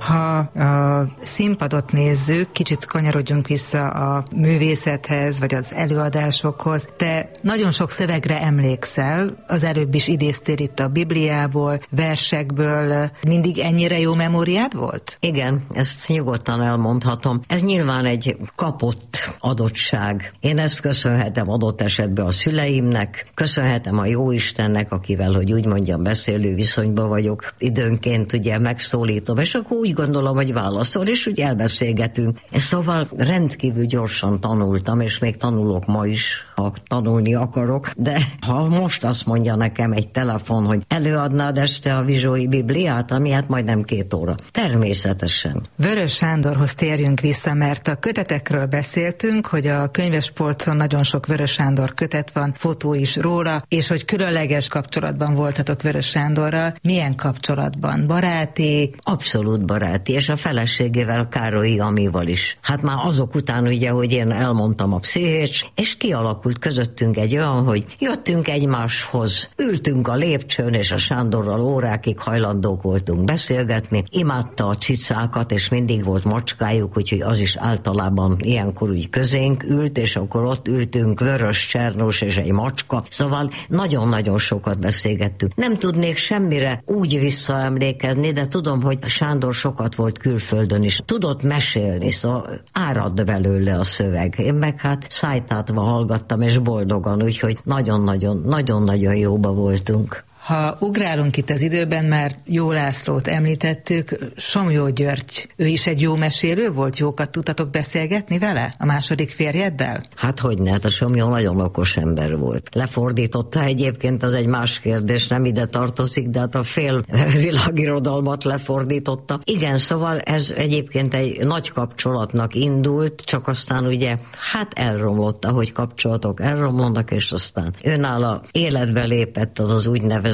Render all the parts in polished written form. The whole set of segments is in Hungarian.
Ha a színpadot nézzük, kicsit kanyarodjunk vissza a művészethez, vagy az előadásokhoz. Te nagyon sok szövegre emlékszel, az előbb is idéztél itt a Bibliából, versekből. Mindig ennyire jó memóriád volt? Igen, ezt nyugodtan elmondhatom. Ez nyilván egy kapott adottság. Én ezt köszönhetem adott esetben a szüleimnek, köszönhetem a Jóistennek, akivel, hogy úgy mondjam, beszélő viszonyban vagyok. Időnként ugye megszólítom, és akkor úgy gondolom, hogy válaszol, és úgy elbeszélgetünk. Szóval rendkívül gyorsan tanultam, és még tanulok ma is, ha tanulni akarok, de ha most azt mondja nekem egy telefon, hogy előadnád este a Vizsói Bibliát, ami hát majdnem 2 óra. Természetesen. Vörös Sándorhoz térjünk vissza, mert a kötetekről beszéltünk, hogy a könyvespolcon nagyon sok Vörös Sándor kötet van, fotó is róla, és hogy különleges kapcsolatban voltatok Vörös Sándorral. Milyen kapcsolatban? Baráti? Abszolút baráti, és a feleségével, Károlyi Amival is. Hát már azok után ugye, hogy én elmondtam a pszichét, és kialakult közöttünk egy olyan, hogy jöttünk egymáshoz, ültünk a lépcsőn, és a Sándorral órákig hajlandók voltunk beszélgetni. Imádta a cicákat, és mindig volt macskájuk, úgyhogy az is általában ilyenkor úgy közénk ült, és akkor ott ültünk, Vörös, Csernus és egy macska. Szóval nagyon-nagyon sokat beszélgettünk. Nem tudnék semmire úgy visszaemlékezni, de tudom, hogy Sándor sokat volt külföldön is. Tudott mesélni, szóval árad belőle a szöveg. Én meg hát szájtátva hallgattam, és boldogan, úgyhogy nagyon-nagyon jóba voltunk. Ha ugrálunk itt az időben, már Jó Lászlót említettük, Somlyó György, ő is egy jó mesélő volt? Jókat tudtatok beszélgetni vele? A második férjeddel? Hát hogyne, hát a Somlyó nagyon okos ember volt. Lefordította egyébként, az egy más kérdés, nem ide tartozik, de hát a fél világirodalmat lefordította. Igen, szóval ez egyébként egy nagy kapcsolatnak indult, csak aztán ugye hát elromlott, ahogy kapcsolatok elromlanak, és aztán őnála életbe lépett az úgynevezett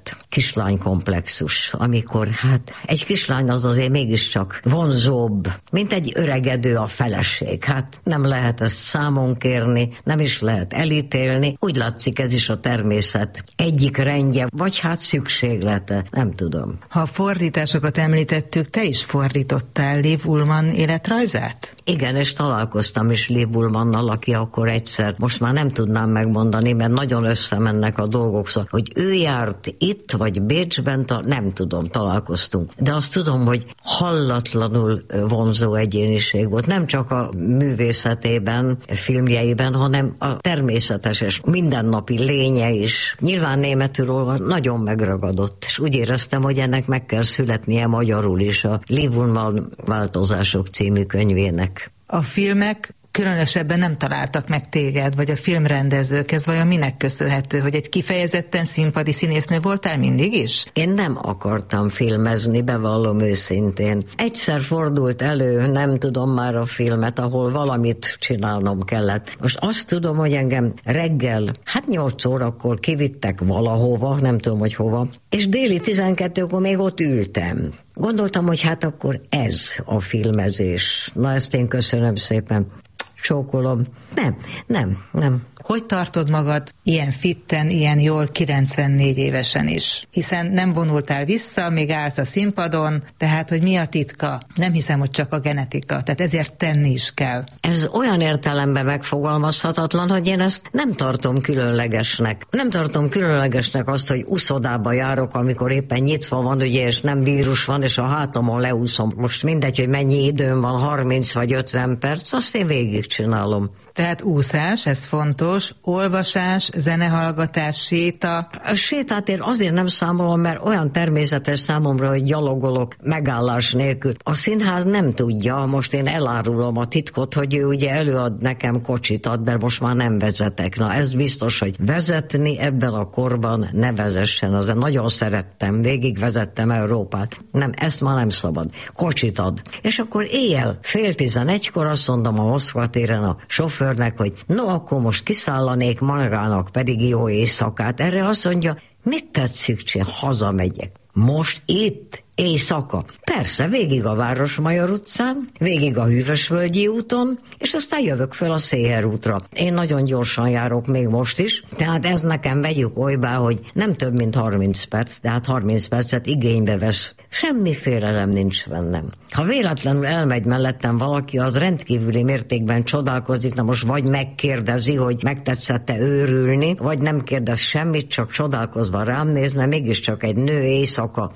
kislánykomplexus, amikor hát egy kislány az azért mégiscsak vonzóbb, mint egy öregedő a feleség. Hát nem lehet ezt számon kérni, nem is lehet elítélni. Úgy látszik, ez is a természet egyik rendje, vagy hát szükséglete, nem tudom. Ha a fordításokat említettük, te is fordítottál Liv Ullmann életrajzát? Igen, és találkoztam is Liv Ullmannnal, aki akkor egyszer, most már nem tudnám megmondani, mert nagyon összemennek a dolgok, szóval, hogy ő járt itt, vagy Bécsben, nem tudom, találkoztunk. De azt tudom, hogy hallatlanul vonzó egyéniség volt. Nem csak a művészetében, filmjeiben, hanem a természetes és mindennapi lénye is. Nyilván németül nagyon megragadott, és úgy éreztem, hogy ennek meg kell születnie magyarul is a Liv Ullmann változások című könyvének. A filmek különösebben nem találtak meg téged, vagy a filmrendezők, ez vajon minek köszönhető, hogy egy kifejezetten színpadi színésznő voltál mindig is? Én nem akartam filmezni, bevallom őszintén. Egyszer fordult elő, nem tudom már a filmet, ahol valamit csinálnom kellett. Most azt tudom, hogy engem reggel, 8 órakor kivittek valahova, nem tudom, hogy hova, és déli 12-kor még ott ültem. Gondoltam, hogy hát akkor ez a filmezés. Na, ezt én köszönöm szépen. Csókolom. Nem. Hogy tartod magad ilyen fitten, ilyen jól 94 évesen is? Hiszen nem vonultál vissza, még állsz a színpadon, tehát hogy mi a titka? Nem hiszem, hogy csak a genetika, tehát ezért tenni is kell. Ez olyan értelemben megfogalmazhatatlan, hogy én ezt nem tartom különlegesnek. Nem tartom különlegesnek azt, hogy uszodába járok, amikor éppen nyitva van, ugye, és nem vírus van, és a hátamon leúszom. Most mindegy, hogy mennyi időm van, 30 vagy 50 perc, azt én végigcsinálom. Tehát úszás, ez fontos, olvasás, zenehallgatás, séta. A sétát én azért nem számolom, mert olyan természetes számomra, hogy gyalogolok megállás nélkül. A színház nem tudja, most én elárulom a titkot, hogy ő ugye előad nekem kocsit ad, mert most már nem vezetek. Na ez biztos, hogy vezetni ebben a korban ne vezessen. Azért nagyon szerettem, végigvezettem Európát. Nem, ezt már nem szabad. Kocsit ad. És akkor éjjel 10:30 azt mondom a Moszkva téren a sofőrnek, hogy no, akkor most kiszállanék magának, pedig jó éjszakát. Erre azt mondja, mit tetszik, hazamegyek. Most itt Éjszaka. Persze, végig a Városmajor utcán, végig a Hűvösvölgyi úton, és aztán jövök fel a Széher útra. Én nagyon gyorsan járok még most is, tehát ez nekem vegyük olybá, hogy nem több mint 30 perc, tehát 30 percet igénybe vesz. Semmi félelem nincs bennem. Ha véletlenül elmegy mellettem valaki, az rendkívüli mértékben csodálkozik, na most vagy megkérdezi, hogy megtetszett-e őrülni, vagy nem kérdez semmit, csak csodálkozva rám néz, mert mégiscsak egy nő éjszaka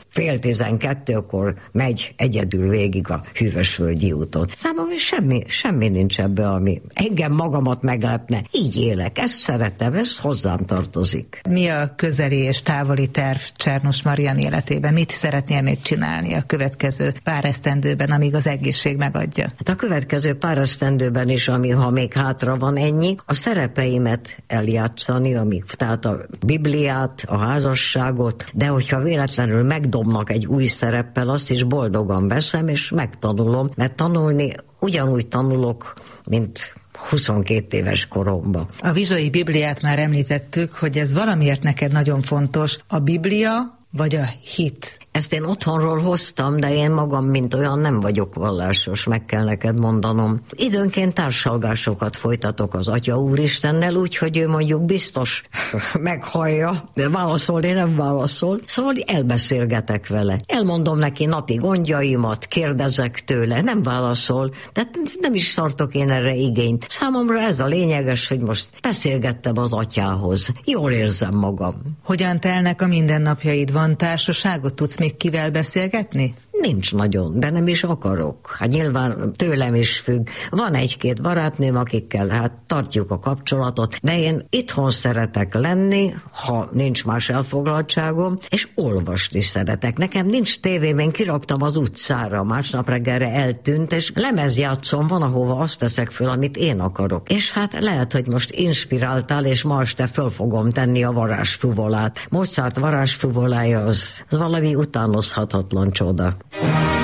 11:30-kor megy egyedül végig a Hűvösvölgyi úton. Számomra semmi nincs ebbe, ami engem magamat meglepne. Így élek, ezt szeretem, ez hozzám tartozik. Mi a közeli és távoli terv Csernus Marian életében? Mit szeretnél még csinálni a következő pár esztendőben, amíg az egészség megadja? Hát a következő pár esztendőben is, ha még hátra van ennyi, a szerepeimet eljátszani, tehát a Bibliát, a házasságot, de hogyha véletlenül megdobnak egy új szereppel, azt is boldogan veszem, és megtanulom, mert tanulni ugyanúgy tanulok, mint 22 éves koromban. A Vizsai Bibliát már említettük, hogy ez valamiért neked nagyon fontos. A Biblia vagy a hit? Ezt én otthonról hoztam, de én magam, mint olyan, nem vagyok vallásos, meg kell neked mondanom. Időnként társalgásokat folytatok az Atya Úristennel, úgyhogy ő mondjuk biztos meghallja, de válaszolni nem válaszol. Szóval elbeszélgetek vele. Elmondom neki napi gondjaimat, kérdezek tőle, nem válaszol, de nem is tartok én erre igényt. Számomra ez a lényeges, hogy most beszélgettem az Atyához. Jól érzem magam. Hogyan telnek a mindennapjaid? Van társaságot? Tudsz még kivel beszélgetni? Nincs nagyon, de nem is akarok. Hát nyilván tőlem is függ. Van egy-két barátnőm, akikkel tartjuk a kapcsolatot, de én itthon szeretek lenni, ha nincs más elfoglaltságom, és olvasni szeretek. Nekem nincs tévém, én kiraktam az utcára, másnap reggelre eltűnt, és lemezjátszom, van, ahova azt teszek föl, amit én akarok. És hát lehet, hogy most inspiráltál, és ma este föl fogom tenni a varázsfuvolát. Mozart varázsfuvolája az valami utánozhatatlan csoda.